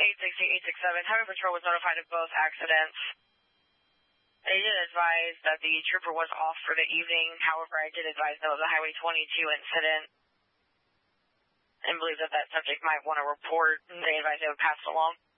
860-867. Highway Patrol was notified of both accidents. They did advise that the trooper was off for the evening. However, I did advise them of the Highway 22 incident and believe that that subject might want to report. They advised they would pass it along.